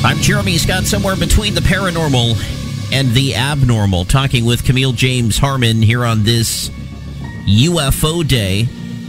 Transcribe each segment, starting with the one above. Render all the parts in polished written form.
I'm Jeremy Scott, somewhere between the paranormal and the abnormal, talking with Camille James Harmon here on this UFO Day,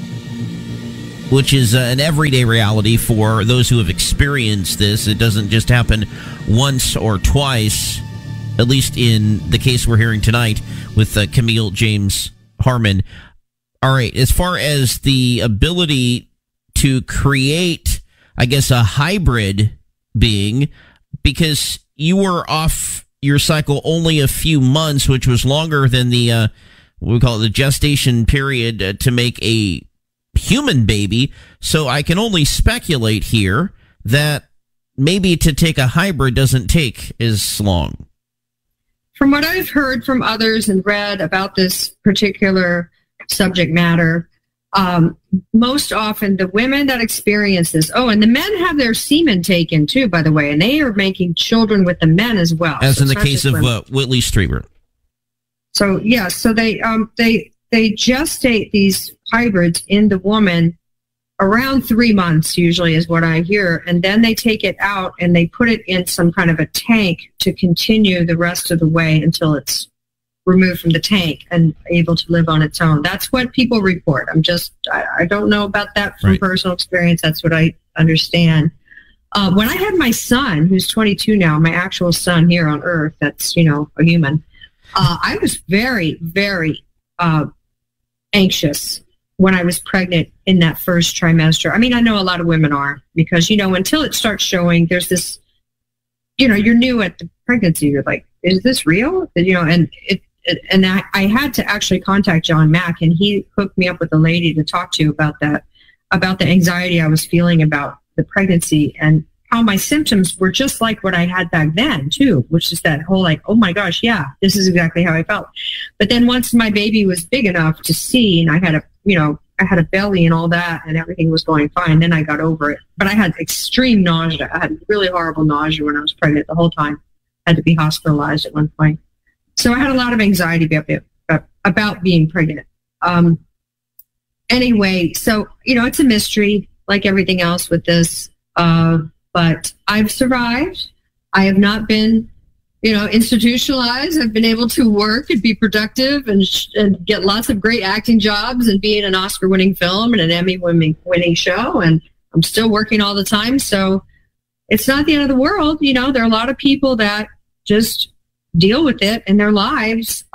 which is an everyday reality for those who have experienced this. It doesn't just happen once or twice, at least in the case we're hearing tonight with Camille James Harmon. All right, as far as the ability to create, I guess, a hybrid being, because you were off your cycle only a few months, which was longer than the we call it the gestation period to make a human baby. So I can only speculate here that maybe to take a hybrid doesn't take as long. From what I've heard from others and read about this particular subject matter, most often the women that experience this, and the men have their semen taken too, by the way, and they are making children with the men as well. As in the case of Whitley Strieber. So yeah, so they gestate these hybrids in the woman around 3 months, usually is what I hear, and then they take it out and they put it in some kind of a tank to continue the rest of the way until it's removed from the tank and able to live on its own. That's what people report. I don't know about that from personal experience. That's what I understand. When I had my son, who's 22 now, my actual son here on Earth, that's, a human, I was very, very anxious when I was pregnant in that first trimester. I mean, I know a lot of women are, because, until it starts showing, there's this, you're new at the pregnancy. You're like, is this real? And I had to actually contact John Mack, and he hooked me up with a lady to talk to about that, about the anxiety I was feeling about the pregnancy and how my symptoms were just like what I had back then too, which is that whole like, oh my gosh, yeah, this is exactly how I felt. But then once my baby was big enough to see, and I had a belly and all that, and everything was going fine, then I got over it. But I had extreme nausea. I had really horrible nausea when I was pregnant the whole time. I had to be hospitalized at one point. So I had a lot of anxiety about being pregnant. Anyway, so, it's a mystery like everything else with this. But I've survived. I have not been, institutionalized. I've been able to work and be productive and get lots of great acting jobs and be in an Oscar-winning film and an Emmy-winning show. And I'm still working all the time. So it's not the end of the world. There are a lot of people that just deal with it in their lives.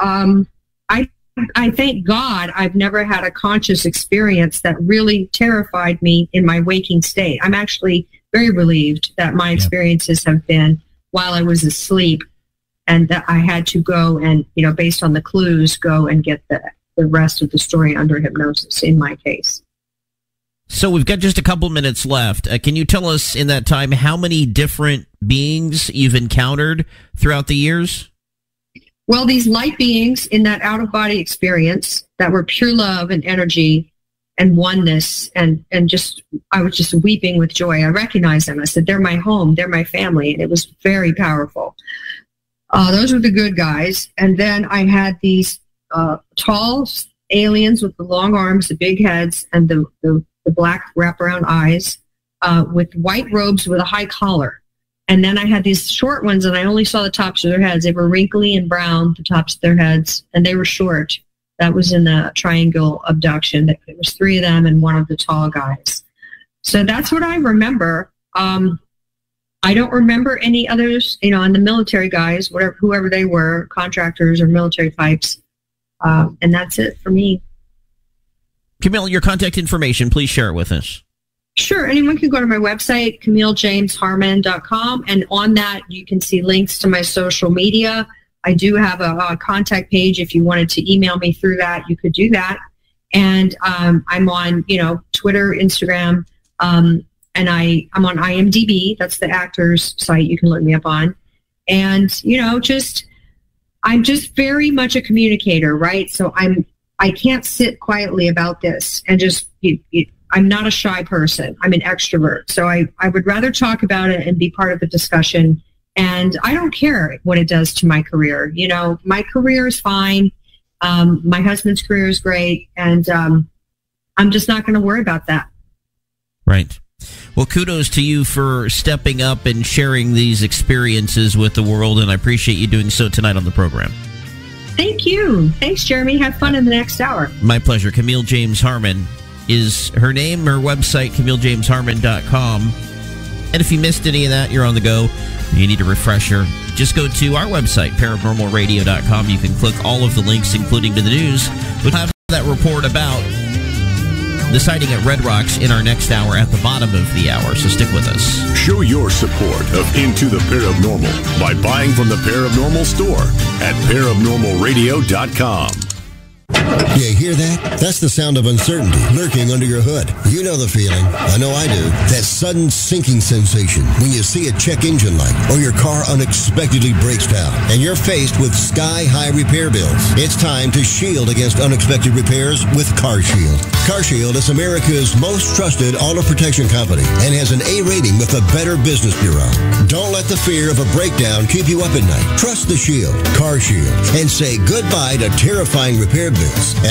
I thank God I've never had a conscious experience that really terrified me in my waking state. I'm actually very relieved that my experiences have been while I was asleep, and that I had to go and, based on the clues, go and get the rest of the story under hypnosis in my case. So we've got just a couple minutes left. Can you tell us in that time how many different beings you've encountered throughout the years? Well, these light beings in that out-of-body experience that were pure love and energy and oneness, and I was just weeping with joy. I recognized them. I said, they're my home, they're my family, and it was very powerful. Those were the good guys. And then I had these tall aliens with the long arms, the big heads, and the black wraparound eyes, with white robes with a high collar. And then I had these short ones, and I only saw the tops of their heads. They were wrinkly and brown, the tops of their heads, and they were short. That was in the triangle abduction. There was 3 of them and one of the tall guys. So that's what I remember. I don't remember any others, and the military guys, whoever they were, contractors or military types. And that's it for me. Camille, your contact information, please share it with us. Sure. Anyone can go to my website, CamilleJamesHarmon.com, and on that you can see links to my social media. I do have a contact page. If you wanted to email me through that, you could do that. And I'm on, Twitter, Instagram, and I'm on IMDb. That's the actors site you can look me up on. And, I'm just very much a communicator, right? So I can't sit quietly about this and just, I'm not a shy person. I'm an extrovert. So I would rather talk about it and be part of the discussion. And I don't care what it does to my career. My career is fine. My husband's career is great. And I'm just not going to worry about that. Right. Well, kudos to you for stepping up and sharing these experiences with the world, and I appreciate you doing so tonight on the program. Thank you. Thanks, Jeremy. Have fun in the next hour. My pleasure. Camille James Harmon is her name, her website, CamilleJamesHarmon.com. And if you missed any of that, you're on the go. You need a refresher. Just go to our website, paranormalradio.com. You can click all of the links, including to the news. We'll have that report about the sighting at Red Rocks in our next hour at the bottom of the hour, so stick with us. Show your support of Into the Paranormal by buying from the Paranormal Store at paranormalradio.com. You hear that? That's the sound of uncertainty lurking under your hood. You know the feeling. I know I do. That sudden sinking sensation when you see a check engine light or your car unexpectedly breaks down and you're faced with sky-high repair bills. It's time to shield against unexpected repairs with CarShield. CarShield is America's most trusted auto protection company and has an A rating with the Better Business Bureau. Don't let the fear of a breakdown keep you up at night. Trust the Shield, CarShield, and say goodbye to terrifying repair bills.